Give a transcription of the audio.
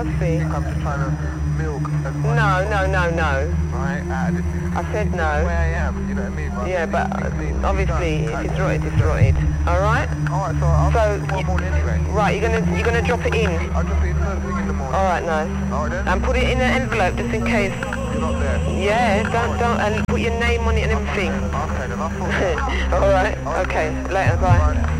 must be. I think I'm just trying to milk as much No. right out of this. I said This is no. where I am, you know what I mean? But Yeah, but things need to be obviously, done. if it's rotted, it's rotted. Alright? Alright, so I'll So, do tomorrow morning anyway. Right, you're gonna drop it in. I'll just eat first thing in the morning. Alright, nice. Alright then? And put it in an envelope just in case. You're not there. Yeah, don't, and put your name on it and everything. Okay then, I'll sort it out. Alright, okay. Later, bye.